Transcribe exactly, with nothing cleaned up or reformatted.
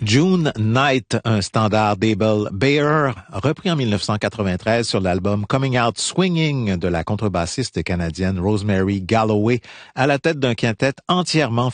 June Night, un standard d'Abel Bayer, repris en dix-neuf cent quatre-vingt-treize sur l'album Coming Out Swinging de la contrebassiste canadienne Rosemary Galloway, à la tête d'un quintet entièrement